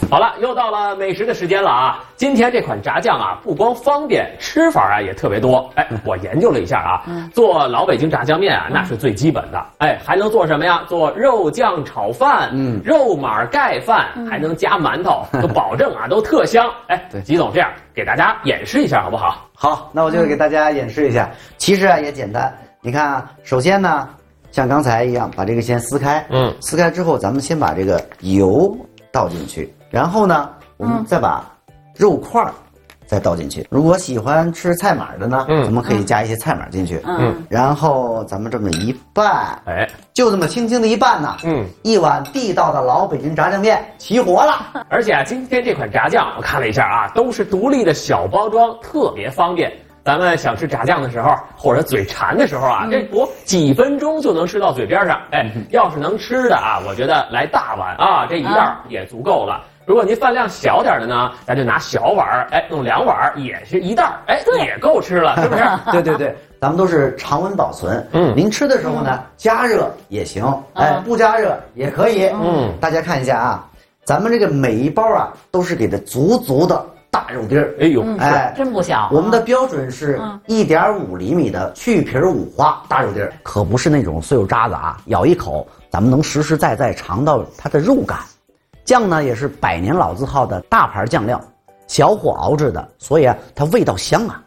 好了，又到了美食的时间了啊！今天这款炸酱啊，不光方便，吃法啊也特别多。哎，我研究了一下啊，做老北京炸酱面啊，那是最基本的。哎，还能做什么呀？做肉酱炒饭，肉码盖饭，还能加馒头，都保证啊都特香。哎，吉总这样给大家演示一下好不好？ 好，那我就给大家演示一下。其实啊也简单，你看啊，首先呢，像刚才一样，把这个先撕开，撕开之后，咱们先把这个油倒进去，然后呢，我们再把肉块再倒进去。如果喜欢吃菜码的呢，咱们可以加一些菜码进去，然后咱们这么一拌，哎，就这么轻轻的一拌呢，一碗地道的老北京炸酱面齐活了。 而且啊，今天这款炸酱我看了一下啊，都是独立的小包装，特别方便。咱们想吃炸酱的时候，或者嘴馋的时候啊，这不几分钟就能吃到嘴边上。哎，要是能吃的啊，我觉得来大碗啊，这一袋也足够了。如果您饭量小点的呢，咱就拿小碗，哎，弄2碗也是一袋，哎，也够吃了，是不是？ 对对对，咱们都是常温保存。您吃的时候呢，加热也行，哎，不加热也可以。大家看一下啊，咱们这个每一包啊，都是给的足足的大肉丁儿。 哎呦， 哎，真不小。 我们的标准是1.5厘米的去皮五花大肉丁儿，可不是那种碎肉渣子啊，咬一口咱们能实实在在尝到它的肉感。酱呢也是100年老字号的大牌酱料，小火熬制的，所以啊它味道香啊。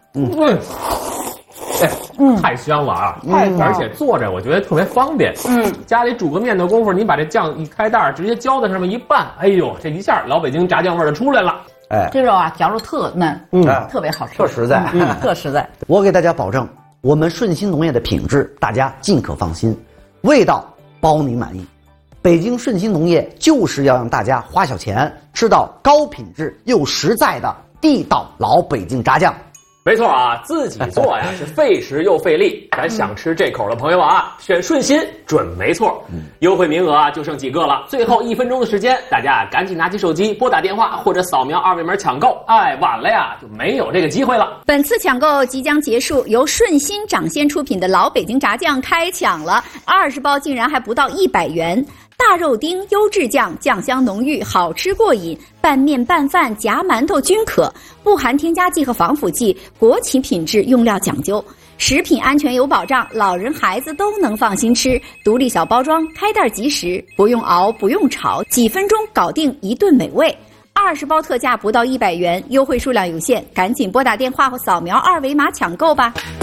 太香了啊！而且做着我觉得特别方便。家里煮个面的功夫，你把这酱一开袋，直接浇在上面一拌，哎呦，这一下老北京炸酱味就出来了。 哎， 这肉啊，嚼着特嫩，特别好吃， 特实在， 特实在。 我给大家保证，我们顺鑫农业的品质，大家尽可放心，味道包您满意。北京顺鑫农业就是要让大家花小钱吃到高品质又实在的地道老北京炸酱。 没错啊，自己做呀是费时又费力。咱想吃这口的朋友啊，选顺鑫准没错。优惠名额啊就剩几个了，最后1分钟的时间，大家赶紧拿起手机拨打电话或者扫描2维码抢购。哎，晚了呀就没有这个机会了。 本次抢购即将结束，由顺鑫掌鲜出品的老北京炸酱开抢了，20包竟然还不到100元。大肉丁优质酱，酱香浓郁，好吃过瘾，拌面拌饭夹馒头均可，不含添加剂和防腐剂，国企品质，用料讲究，食品安全有保障，老人孩子都能放心吃。独立小包装，开袋即食，不用熬，不用炒，几分钟搞定一顿美味。20包特价不到100元，优惠数量有限，赶紧拨打电话或扫描2维码抢购吧。